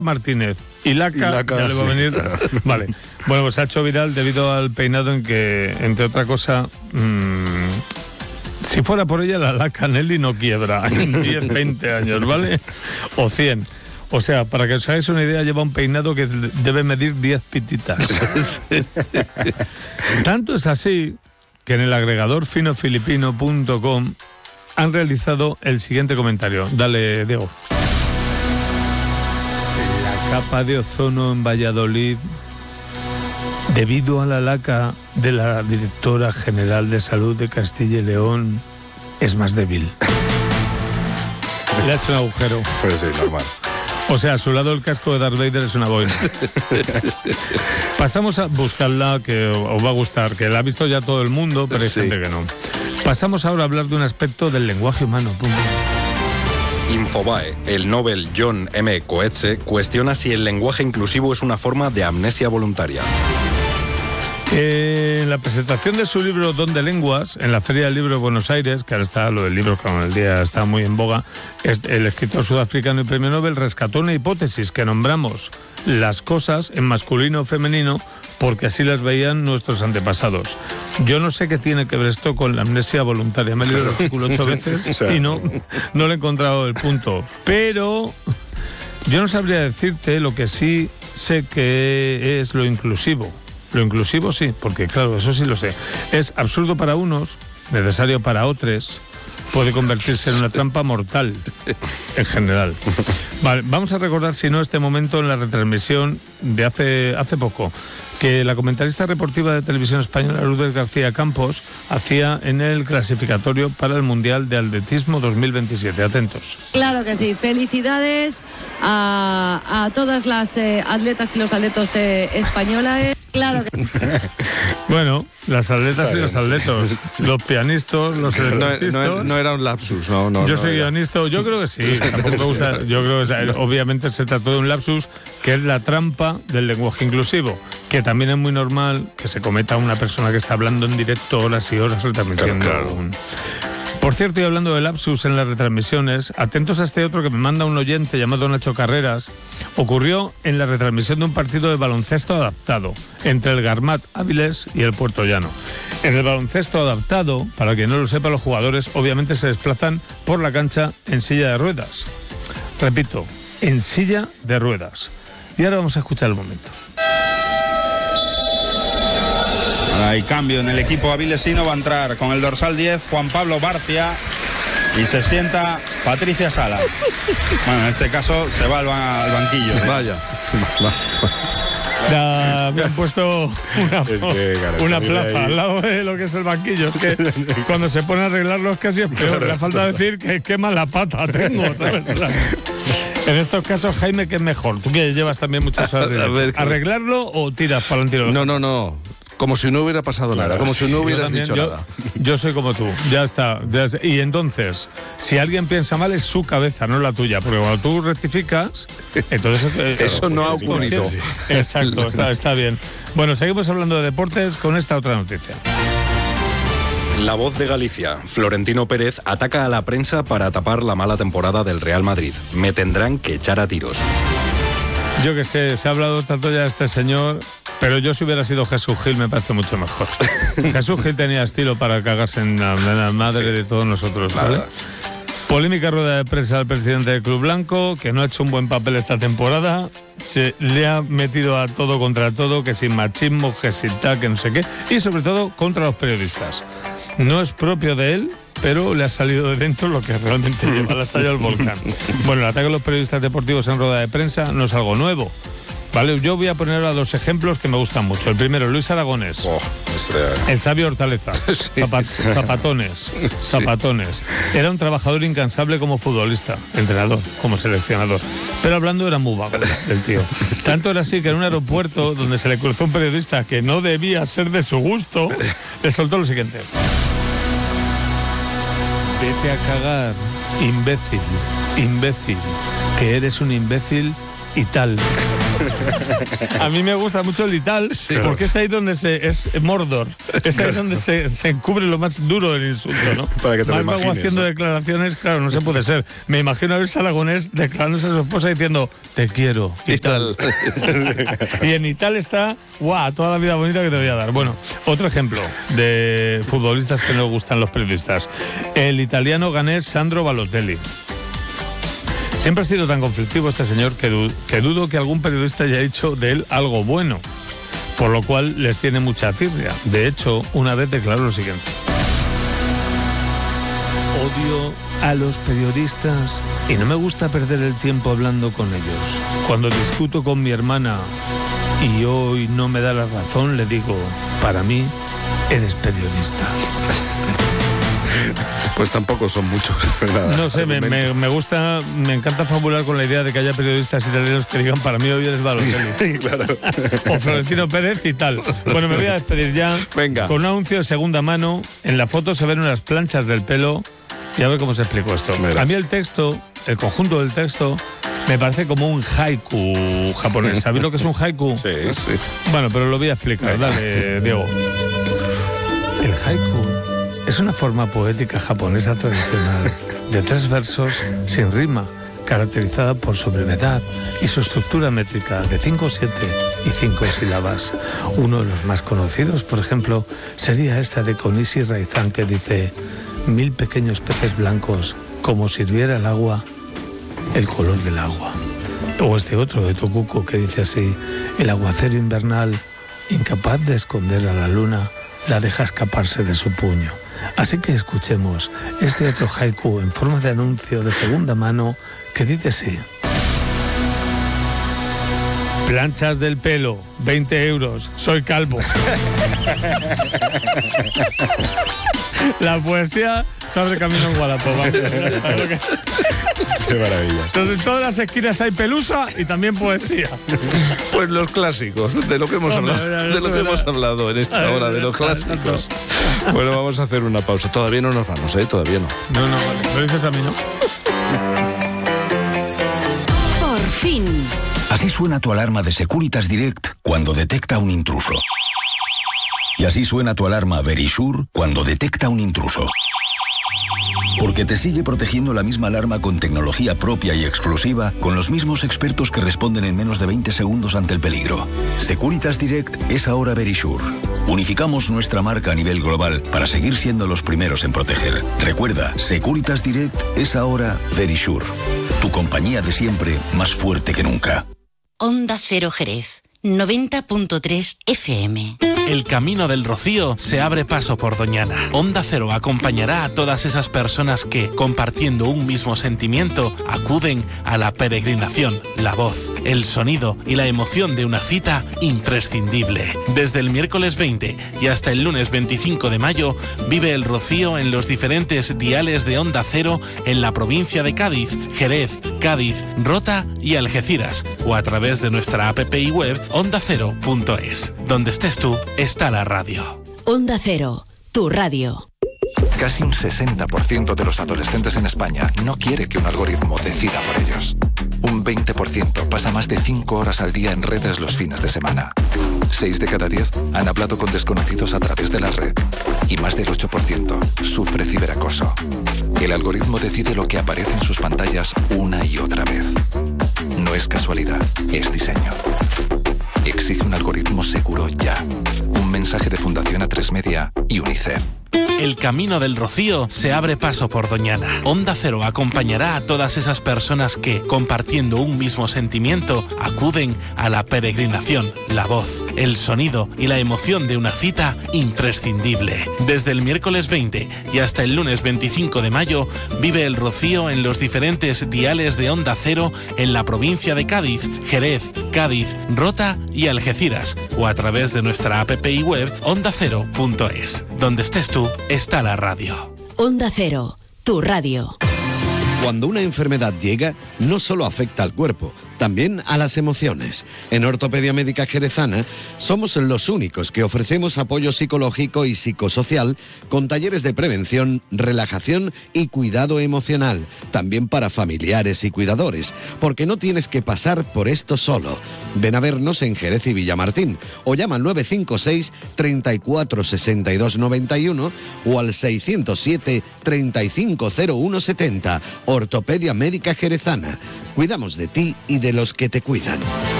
Martínez y Laca, ya le va a venir. Sí. Vale. Bueno, pues se ha hecho viral debido al peinado en que, entre otra cosa, si fuera por ella, la Laca Nelly no quiebra en 10, 20 años, ¿vale? O 100. O sea, para que os hagáis una idea, lleva un peinado que debe medir 10 pititas. Tanto es así que en el agregador finofilipino.com han realizado el siguiente comentario. Dale, Diego. La capa de ozono en Valladolid, debido a la laca de la directora general de salud de Castilla y León, es más débil. Le ha hecho un agujero. Pues sí, normal. O sea, a su lado el casco de Darth Vader es una boina. Pasamos a buscarla, que os va a gustar, que la ha visto ya todo el mundo, pero hay gente que no. Pasamos ahora a hablar de un aspecto del lenguaje humano. Infobae, el Nobel John M. Coetzee, cuestiona si el lenguaje inclusivo es una forma de amnesia voluntaria. En la presentación de su libro Don de Lenguas, en la Feria del Libro de Buenos Aires, que ahora está lo del libro, que en el día está muy en boga, el escritor sudafricano y premio Nobel rescató una hipótesis que nombramos las cosas en masculino o femenino porque así las veían nuestros antepasados. Yo no sé qué tiene que ver esto con la amnesia voluntaria. Me he leído el artículo 8 veces y no le he encontrado el punto. Pero yo no sabría decirte lo que sí sé que es lo inclusivo. Lo inclusivo sí, porque claro, eso sí lo sé. Es absurdo para unos, necesario para otros, puede convertirse en una trampa mortal, en general. Vale, vamos a recordar, si no, este momento en la retransmisión de hace poco, que la comentarista deportiva de Televisión Española, Lourdes García Campos, hacía en el clasificatorio para el Mundial de Atletismo 2027. Atentos. Claro que sí. Felicidades a todas las atletas y los atletos españolas. Claro que Bueno, las atletas y los atletos, los pianistas, los electricistas. No era un lapsus, no. Yo soy guionista, yo creo que sí. Tampoco me gusta. Yo creo que obviamente se trató de un lapsus, que es la trampa del lenguaje inclusivo, que también es muy normal que se cometa una persona que está hablando en directo horas y horas retransmitiendo. Claro. Por cierto, y hablando de lapsus en las retransmisiones, atentos a este otro que me manda un oyente llamado Nacho Carreras. Ocurrió en la retransmisión de un partido de baloncesto adaptado entre el Garmat Áviles y el Puerto Llano. En el baloncesto adaptado, para quien no lo sepa, los jugadores obviamente se desplazan por la cancha en silla de ruedas. Repito, en silla de ruedas. Y ahora vamos a escuchar el momento. Hay cambio en el equipo avilesino, va a entrar con el dorsal 10 Juan Pablo Barcia y se sienta Patricia Sala. Bueno, en este caso se va al banquillo. Vaya. Ya me han puesto una plaza al lado de lo que es el banquillo. Es que cuando se pone a arreglarlo es casi es peor. Le falta decir que qué mala pata tengo, ¿sabes? En estos casos, Jaime, ¿qué es mejor? Tú que llevas también muchas horas. ¿Arreglarlo o tiras para adelante? No. Como si no hubiera pasado nada, como si no hubieras dicho nada. Yo soy como tú, ya está. Y entonces, si alguien piensa mal, es su cabeza, no la tuya. Porque cuando tú rectificas, entonces... Eso no ha ocurrido. Exacto, está bien. Bueno, seguimos hablando de deportes con esta otra noticia. La Voz de Galicia, Florentino Pérez ataca a la prensa para tapar la mala temporada del Real Madrid. Me tendrán que echar a tiros. Yo que sé, se ha hablado tanto ya de este señor, pero yo si hubiera sido Jesús Gil me parece mucho mejor. Jesús Gil tenía estilo para cagarse en la madre de todos nosotros, ¿vale? Polémica rueda de prensa al presidente del Club Blanco, que no ha hecho un buen papel esta temporada. Se le ha metido a todo contra todo, que sin machismo, que sin tal, que no sé qué. Y sobre todo contra los periodistas. No es propio de él, pero le ha salido de dentro lo que realmente lleva al estallido del volcán. Bueno, el ataque a los periodistas deportivos en rueda de prensa no es algo nuevo. Vale, yo voy a poner ahora dos ejemplos que me gustan mucho. El primero, Luis Aragonés. El sabio Hortaleza. Zapatones. Era un trabajador incansable como futbolista, entrenador, como seleccionador. Pero hablando era muy vago el tío. Tanto era así que en un aeropuerto donde se le cruzó un periodista que no debía ser de su gusto, le soltó lo siguiente. Vete a cagar, imbécil, que eres un imbécil y tal. A mí me gusta mucho el Ital, porque es ahí donde es Mordor. Es ahí donde se encubre lo más duro del insulto, ¿no? Para que te lo imagines, haciendo ¿no? declaraciones, claro, no se puede ser. Me imagino a Luis Aragonés declarándose a su esposa diciendo, te quiero, Ital. Y en Ital está, ¡guau! Toda la vida bonita que te voy a dar. Bueno, otro ejemplo de futbolistas que no gustan los periodistas. El italiano ganés Sandro Balotelli. Siempre ha sido tan conflictivo este señor que dudo que algún periodista haya dicho de él algo bueno, por lo cual les tiene mucha tirria. De hecho, una vez declaró lo siguiente: odio a los periodistas y no me gusta perder el tiempo hablando con ellos. Cuando discuto con mi hermana y hoy no me da la razón, le digo, para mí eres periodista. Pues tampoco son muchos. No sé, me gusta, me encanta fabular con la idea de que haya periodistas italianos que digan, para mí hoy eres Balotelli. Claro. O Florentino Pérez y tal. Bueno, me voy a despedir ya. Venga. Con un anuncio de segunda mano. En la foto se ven unas planchas del pelo. Y a ver cómo se explicó esto. A mí el texto, el conjunto del texto, me parece como un haiku japonés. ¿Sabéis lo que es un haiku? Sí. Bueno, pero lo voy a explicar. Dale, Diego. El haiku es una forma poética japonesa tradicional de 3 versos sin rima, caracterizada por su brevedad y su estructura métrica de 5, 7 y 5 sílabas. Uno de los más conocidos, por ejemplo, sería esta de Konishi Raizan, que dice: 1000 pequeños peces blancos, como sirviera el agua, el color del agua. O este otro de Tokuko que dice así: el aguacero invernal, incapaz de esconder a la luna, la deja escaparse de su puño. Así que escuchemos este otro haiku en forma de anuncio de segunda mano que dice así: planchas del pelo, 20 euros, soy calvo. La poesía se abre camino en Wallapop. Qué maravilla. Entonces, en todas las esquinas hay pelusa y también poesía. Pues los clásicos, de lo que hemos hablado en esta hora, de los clásicos. Bueno, vamos a hacer una pausa. Todavía no nos vamos, todavía no. No, vale. Lo dices a mí, ¿no? Por fin. Así suena tu alarma de Securitas Direct cuando detecta un intruso. Y así suena tu alarma Verisure cuando detecta un intruso. Porque te sigue protegiendo la misma alarma con tecnología propia y exclusiva, con los mismos expertos que responden en menos de 20 segundos ante el peligro. Securitas Direct es ahora Verisure. Unificamos nuestra marca a nivel global para seguir siendo los primeros en proteger. Recuerda, Securitas Direct es ahora Verisure. Tu compañía de siempre, más fuerte que nunca. Onda Cero Jerez, 90.3 FM. El Camino del Rocío se abre paso por Doñana. Onda Cero acompañará a todas esas personas que, compartiendo un mismo sentimiento, acuden a la peregrinación. La voz, el sonido y la emoción de una cita imprescindible. Desde el miércoles 20 y hasta el lunes 25 de mayo, vive el Rocío en los diferentes diales de Onda Cero en la provincia de Cádiz, Jerez, Cádiz, Rota y Algeciras, o a través de nuestra app y web ondacero.es. Donde estés tú, está la radio. Onda Cero, tu radio. Casi un 60% de los adolescentes en España no quiere que un algoritmo decida por ellos. Un 20% pasa más de 5 horas al día en redes los fines de semana. 6 de cada 10 han hablado con desconocidos a través de la red. Y más del 8% sufre ciberacoso. El algoritmo decide lo que aparece en sus pantallas una y otra vez. No es casualidad, es diseño. Exige un algoritmo seguro ya. Un mensaje de Fundación A3 Media y UNICEF. El Camino del Rocío se abre paso por Doñana. Onda Cero acompañará a todas esas personas que, compartiendo un mismo sentimiento, acuden a la peregrinación. La voz, el sonido y la emoción de una cita imprescindible. Desde el miércoles 20 y hasta el lunes 25 de mayo, vive el Rocío en los diferentes diales de Onda Cero en la provincia de Cádiz, Jerez, Cádiz, Rota y Algeciras, o a través de nuestra app y web ondacero.es. Donde estés tú, está la radio. Onda Cero, tu radio. Cuando una enfermedad llega, no solo afecta al cuerpo, también a las emociones. En Ortopedia Médica Jerezana somos los únicos que ofrecemos apoyo psicológico y psicosocial con talleres de prevención, relajación y cuidado emocional, también para familiares y cuidadores, porque no tienes que pasar por esto solo. Ven a vernos en Jerez y Villamartín o llama al 956 34 62 91 o al 607 350170. Ortopedia Médica Jerezana. Cuidamos de ti y de los que te cuidan.